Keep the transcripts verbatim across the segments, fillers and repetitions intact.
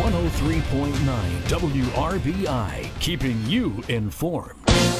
one oh three point nine W R B I, keeping you informed.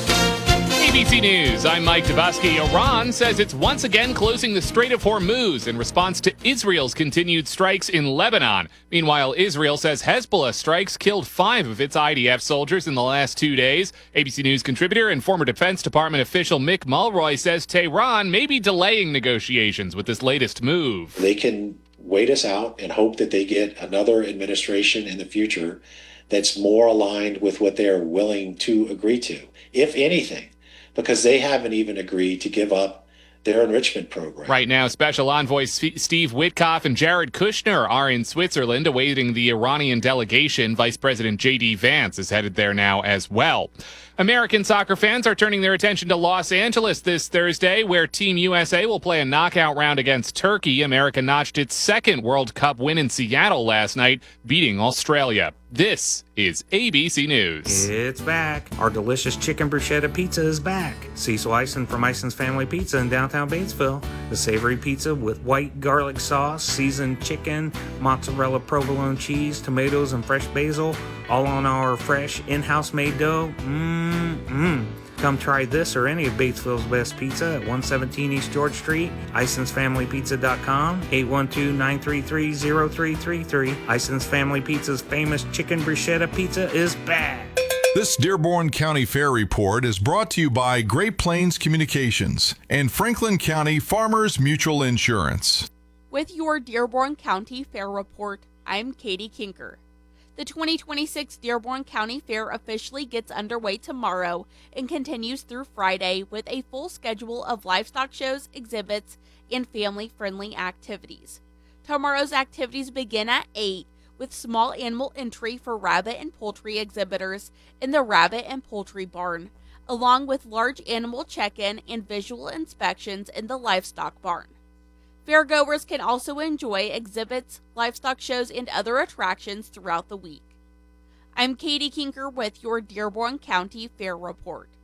A B C News, I'm Mike Dubosky. Iran says it's once again closing the Strait of Hormuz in response to Israel's continued strikes in Lebanon. Meanwhile, Israel says Hezbollah strikes killed five of its I D F soldiers in the last two days. A B C News contributor and former Defense Department official Mick Mulroy says Tehran may be delaying negotiations with this latest move. They can wait us out and hope that they get another administration in the future that's more aligned with what they're willing to agree to, if anything, because they haven't even agreed to give up their enrichment program. Right now, Special Envoys Steve Witkoff and Jared Kushner are in Switzerland awaiting the Iranian delegation. Vice President J D Vance is headed there now as well. American soccer fans are turning their attention to Los Angeles this Thursday, where Team U S A will play a knockout round against Turkey. America notched its second World Cup win in Seattle last night, beating Australia. This is A B C News. It's back. Our delicious chicken bruschetta pizza is back. Cecil Eisen from Eisen's Family Pizza in downtown Batesville. The savory pizza with white garlic sauce, seasoned chicken, mozzarella provolone cheese, tomatoes, and fresh basil, all on our fresh in-house made dough. Mmm-mmm. Come try this or any of Batesville's best pizza at one seventeen East George Street, Isons Family Pizza dot com, eight one two, nine three three, zero three three three. Isons Family Pizza's famous chicken bruschetta pizza is back. This Dearborn County Fair Report is brought to you by Great Plains Communications and Franklin County Farmers Mutual Insurance. With your Dearborn County Fair Report, I'm Katie Kinker. The twenty twenty-six Dearborn County Fair officially gets underway tomorrow and continues through Friday with a full schedule of livestock shows, exhibits, and family-friendly activities. Tomorrow's activities begin at eight with small animal entry for rabbit and poultry exhibitors in the Rabbit and Poultry Barn, along with large animal check-in and visual inspections in the Livestock Barn. Fairgoers can also enjoy exhibits, livestock shows, and other attractions throughout the week. I'm Katie Kinker with your Dearborn County Fair Report.